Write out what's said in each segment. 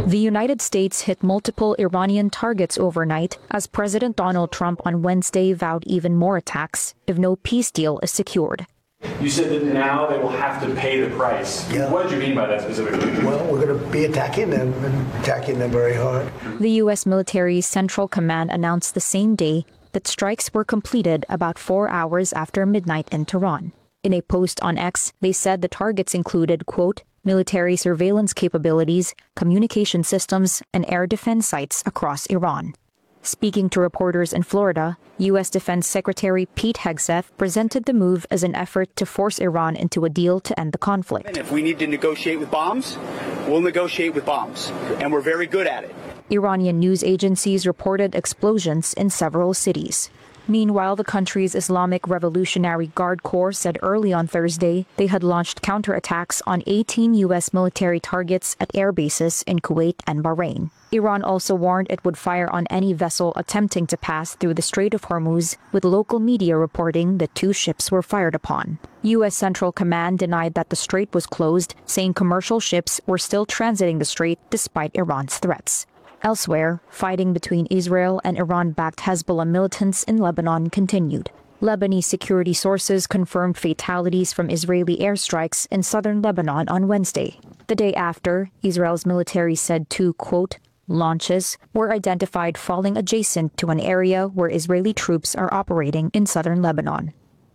The United States hit multiple Iranian targets overnight as President Donald Trump on Wednesday vowed even more attacks if no peace deal is secured. You said that now they will have to pay the price. Yeah. What did you mean by that specifically? Well, we're going to be attacking them and attacking them very hard. The U.S. military's Central Command announced the same day that strikes were completed about 4 hours after midnight in Tehran. In a post on X, they said the targets included, quote, military surveillance capabilities, communication systems, and air defense sites across Iran. Speaking to reporters in Florida, U.S. Defense Secretary Pete Hegseth presented the move as an effort to force Iran into a deal to end the conflict. And if we need to negotiate with bombs, we'll negotiate with bombs, and we're very good at it. Iranian news agencies reported explosions in several cities. Meanwhile, the country's Islamic Revolutionary Guard Corps said early on Thursday they had launched counterattacks on 18 U.S. military targets at air bases in Kuwait and Bahrain. Iran also warned it would fire on any vessel attempting to pass through the Strait of Hormuz, with local media reporting that 2 ships were fired upon. U.S. Central Command denied that the strait was closed, saying commercial ships were still transiting the strait despite Iran's threats. Elsewhere, fighting between Israel and Iran-backed Hezbollah militants in Lebanon continued. Lebanese security sources confirmed fatalities from Israeli airstrikes in southern Lebanon on Wednesday. The day after, Israel's military said 2, quote, launches were identified falling adjacent to an area where Israeli troops are operating in southern Lebanon.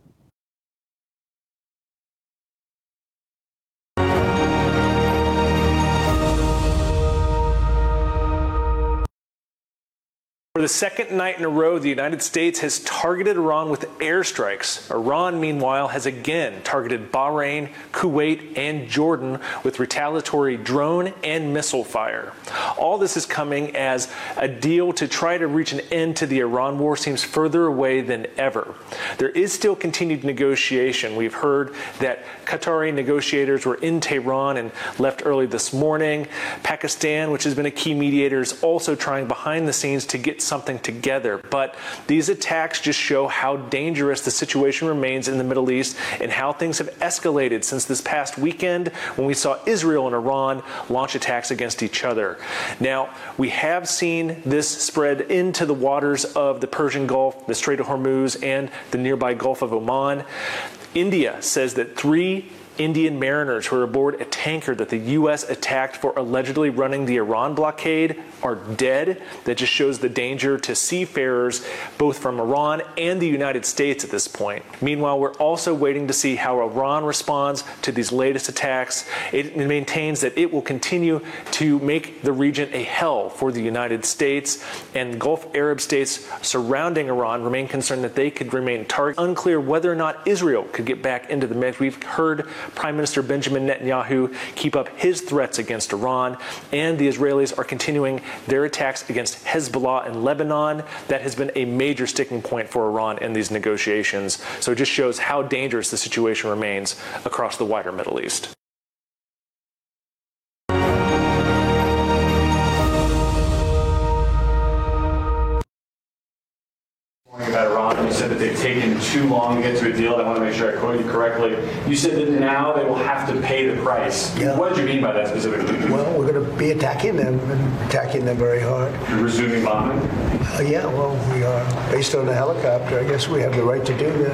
For the second night in a row, the United States has targeted Iran with airstrikes. Iran, meanwhile, has again targeted Bahrain, Kuwait, and Jordan with retaliatory drone and missile fire. All this is coming as a deal to try to reach an end to the Iran war seems further away than ever. There is still continued negotiation. We've heard that Qatari negotiators were in Tehran and left early this morning. Pakistan, which has been a key mediator, is also trying behind the scenes to get something together. But these attacks just show how dangerous the situation remains in the Middle East and how things have escalated since this past weekend when we saw Israel and Iran launch attacks against each other. Now, we have seen this spread into the waters of the Persian Gulf, the Strait of Hormuz, and the nearby Gulf of Oman. India says that 3 Indian mariners who were aboard a tanker that the U.S. attacked for allegedly running the Iran blockade are dead. That just shows the danger to seafarers both from Iran and the United States at this point. Meanwhile, we're also waiting to see how Iran responds to these latest attacks. It maintains that it will continue to make the region a hell for the United States, and Gulf Arab states surrounding Iran remain concerned that they could remain targeted. Unclear whether or not Israel could get back into the mix. We've heard Prime Minister Benjamin Netanyahu keep up his threats against Iran, and the Israelis are continuing their attacks against Hezbollah in Lebanon. That has been a major sticking point for Iran in these negotiations. So it just shows how dangerous the situation remains across the wider Middle East. About Iran, you said that they've taken too long to get to a deal. I want to make sure I quote you correctly. You said that now they will have to pay the price. Yeah. What did you mean by that specifically? Well, we're going to be attacking them and attacking them very hard. You're resuming bombing? Yeah, well, we are. Based on the helicopter, I guess we have the right to do that.